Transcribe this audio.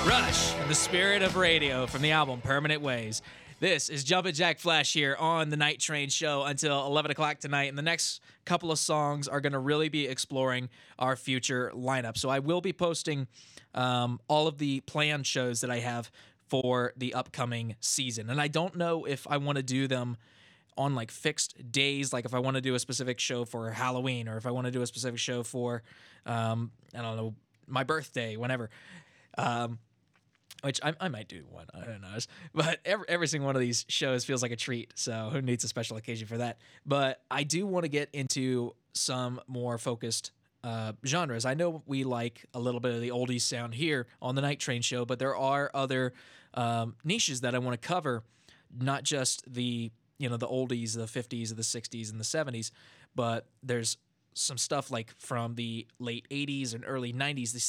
Rush, in the spirit of radio from the album Permanent Ways. This is Jumpin' Jack Flash here on the Night Train Show until 11 o'clock tonight. And the next couple of songs are going to really be exploring our future lineup. So I will be posting all of the planned shows that I have for the upcoming season. And I don't know if I want to do them on like fixed days, like if I want to do a specific show for Halloween or if I want to do a specific show for, I don't know, my birthday, whenever. Which I might do one, I don't know. But every single one of these shows feels like a treat, so who needs a special occasion for that? But I do want to get into some more focused genres. I know we like a little bit of the oldies sound here on the Night Train Show, but there are other niches that I want to cover, not just the the oldies, the 50s, the 60s, and the 70s, but there's some stuff like from the late 80s and early 90s, the